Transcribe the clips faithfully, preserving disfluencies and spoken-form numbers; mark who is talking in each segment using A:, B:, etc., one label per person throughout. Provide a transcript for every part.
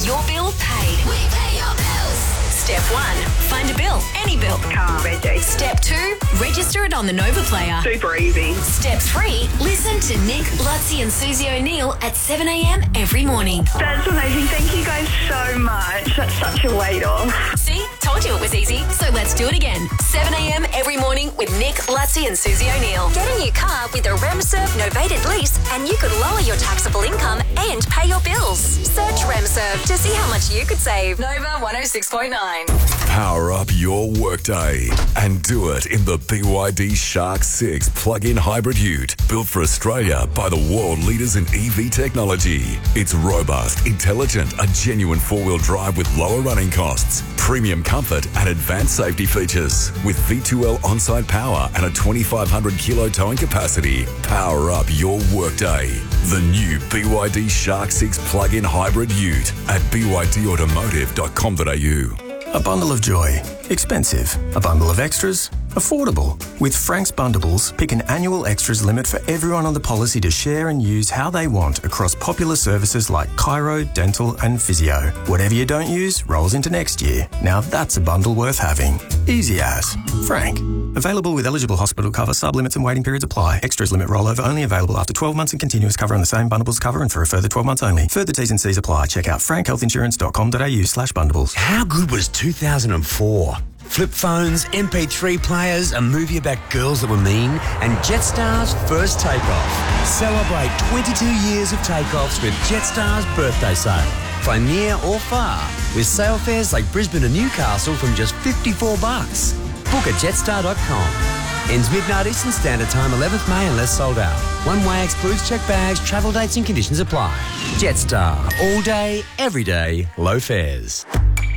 A: your bill paid. We pay your bills. Step one, find a bill, any bill.
B: Car, regi.
A: Step two, register it on the Nova Player.
B: Super easy.
A: Step three, listen to Nick, Lutzi and Susie O'Neill at seven a.m. every morning.
B: That's amazing. Thank you guys so much. That's such a weight off.
A: See? Told you it was easy. So let's do it again. seven a.m. every morning with Nick, Lutzi and Susie O'Neill.
C: Get a new car with a RemServe novated lease and you could lower your taxable income and pay your bills. Search RemServe to see how much you could save.
A: Nova one oh six point nine.
D: Power up your workday and do it in the B Y D Shark six plug-in hybrid ute, built for Australia by the world leaders in E V technology. It's robust, intelligent, a genuine four-wheel drive with lower running costs, premium comfort and advanced safety features. With V two L on-site power and a twenty-five hundred kilo towing capacity, power up your workday. The new B Y D Shark six plug-in hybrid ute at b y d automotive dot com dot a u.
E: A bundle of joy. Expensive. A bundle of extras. Affordable. With Frank's Bundleables, pick an annual extras limit for everyone on the policy to share and use how they want across popular services like chiro, dental and physio. Whatever you don't use rolls into next year. Now that's a bundle worth having. Easy as. Frank. Available with eligible hospital cover, sub-limits and waiting periods apply. Extras limit rollover only available after twelve months and continuous cover on the same bundleables cover and for a further twelve months only. Further T's and C's apply. Check out frank health insurance dot com dot a u slash bundleables.
F: How good was two thousand four? Flip phones, M P three players, a movie about girls that were mean, and Jetstar's first takeoff. Celebrate twenty-two years of takeoffs with Jetstar's birthday sale. Fly near or far with sale fares like Brisbane and Newcastle from just fifty-four bucks. Book at jetstar dot com. Ends midnight Eastern Standard Time, eleventh May unless sold out. One way excludes checked bags, travel dates and conditions apply. Jetstar. All day, every day, low fares.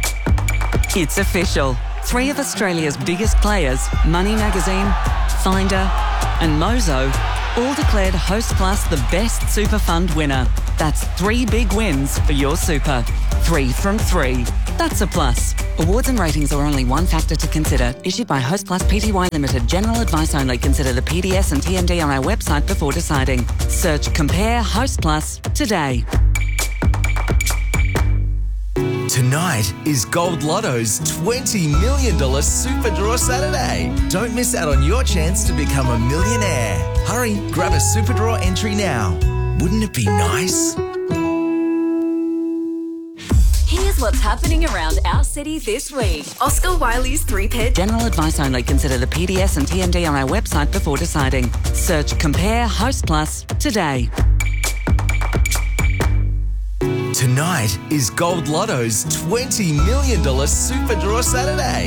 G: It's official. Three of Australia's biggest players, Money Magazine, Finder and Mozo, all declared Host Plus the best super fund winner. That's three big wins for your super. Three from three. That's a plus. Awards and ratings are only one factor to consider. Issued by Host Plus Pty Limited. General advice only. Consider the P D S and T M D on our website before deciding. Search Compare Host Plus today.
H: Tonight is Gold Lotto's twenty million dollars Super Draw Saturday. Don't miss out on your chance to become a millionaire. Hurry, grab a Super Draw entry now. Wouldn't it be nice?
C: Here's what's happening around our city this week.
A: Oscar Wiley's three-pair.
G: General advice only. Consider the P D S and T M D on our website before deciding. Search Compare Host Plus today.
H: Tonight is Gold Lotto's twenty million dollars Super Draw Saturday.